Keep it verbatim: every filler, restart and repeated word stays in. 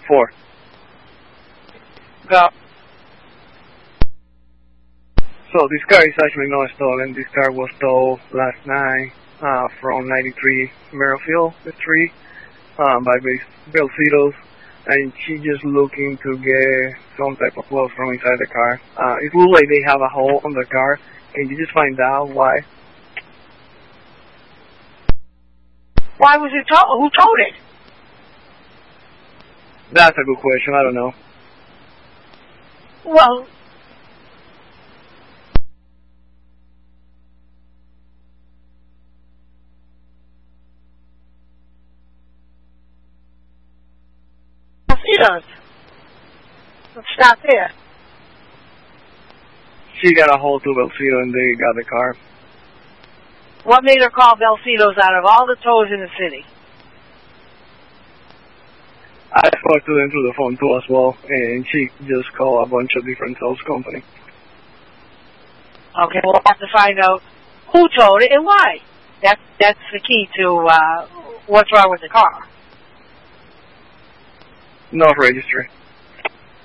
Four. Go. So this car is actually not stolen. This car was stole last night uh, from ninety-three Merrifield Street um, by Belcitos, and she just looking to get some type of clothes from inside the car. Uh, it looks like they have a hole on the car. Can you just find out why? Why was it told? Who told it? That's a good question. I don't know. Well, he does. Let's stop there. She got a hold to Belcito and they got the car. What made her call Belcitos out of all the tows in the city? I spoke to them through the phone too as well, and she just called a bunch of different sales companies. Okay, we'll have to find out who told it and why. That's that's the key to uh, what's wrong with the car. No registry.